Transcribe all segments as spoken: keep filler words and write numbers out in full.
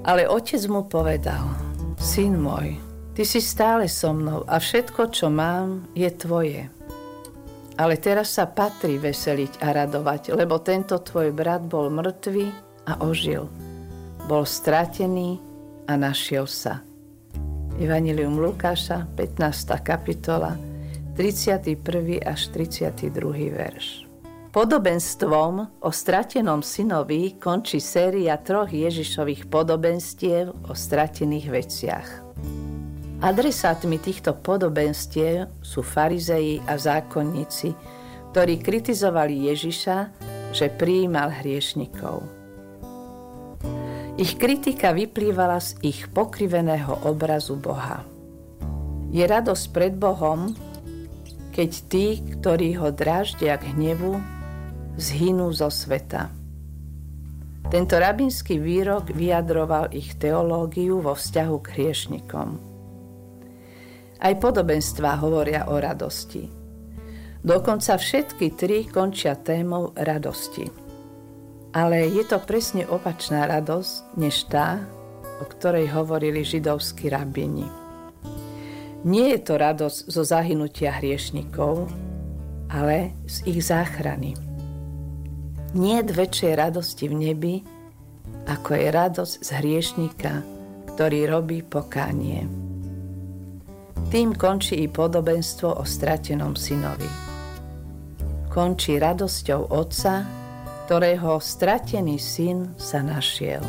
Ale otec mu povedal: Syn môj, ty si stále so mnou a všetko, čo mám, je tvoje. Ale teraz sa patrí veseliť a radovať, lebo tento tvoj brat bol mŕtvý a ožil. Bol stratený a našiel sa. Evanjelium Lukáša, pätnásta kapitola, tridsiaty prvý až tridsiaty druhý verš. Podobenstvom o stratenom synovi končí séria troch Ježišových podobenstiev o stratených veciach. Adresátmi týchto podobenstiev sú farizeji a zákonníci, ktorí kritizovali Ježiša, že prijímal hriešnikov. Ich kritika vyplývala z ich pokriveného obrazu Boha. Je radosť pred Bohom, keď tí, ktorí ho dráždia k hnevu, zhynú zo sveta. Tento rabínsky výrok vyjadroval ich teológiu vo vzťahu k hriešnikom. Aj podobenstvá hovoria o radosti. Dokonca všetky tri končia témou radosti. Ale je to presne opačná radosť, než tá, o ktorej hovorili židovskí rabíni. Nie je to radosť zo zahynutia hriešnikov, ale z ich záchrany. Nie je väčšej radosti v nebi, ako je radosť z hriešnika, ktorý robí pokánie. Tým končí i podobenstvo o stratenom synovi. Končí radosťou otca, ktorého stratený syn sa našiel.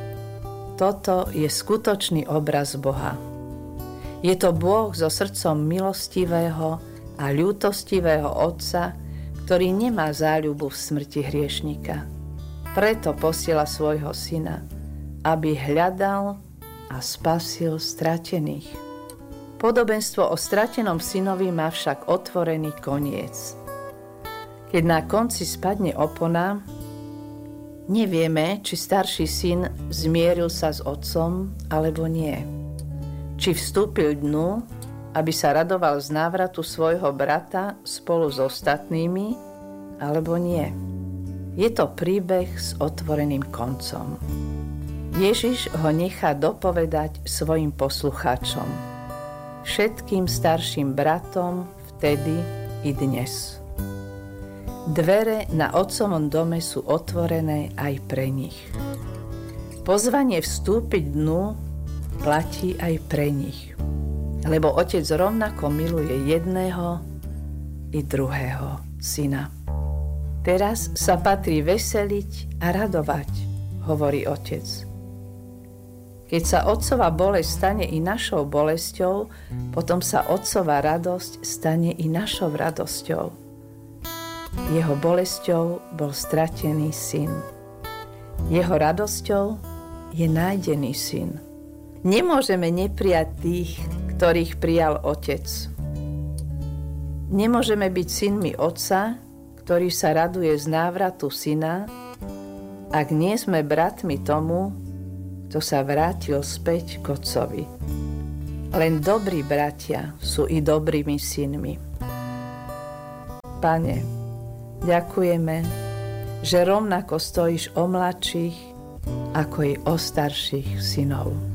Toto je skutočný obraz Boha. Je to Boh so srdcom milostivého a ľútostivého otca, ktorý nemá záľubu v smrti hriešnika. Preto posiela svojho syna, aby hľadal a spasil stratených. Podobenstvo o stratenom synovi má však otvorený koniec. Keď na konci spadne opona, nevieme, či starší syn zmieril sa s otcom, alebo nie. Či vstúpil dnu, aby sa radoval z návratu svojho brata spolu s ostatnými, alebo nie. Je to príbeh s otvoreným koncom. Ježiš ho nechá dopovedať svojim poslucháčom, všetkým starším bratom vtedy i dnes. Dvere na otcovom dome sú otvorené aj pre nich. Pozvanie vstúpiť dnu platí aj pre nich, lebo otec rovnako miluje jedného i druhého syna. Teraz sa patrí veseliť a radovať, hovorí otec. Keď sa otcova bolesť stane i našou bolesťou, potom sa otcova radosť stane i našou radosťou. Jeho bolesťou bol stratený syn. Jeho radosťou je nájdený syn. Nemôžeme neprijať tých, ktorých prijal otec. Nemôžeme byť synmi otca, ktorý sa raduje z návratu syna, ak nie sme bratmi tomu, kto sa vrátil späť k otcovi. Len dobrí bratia sú i dobrými synmi. Pane, ďakujeme, že rovnako stojíš o mladších, ako i o starších synov.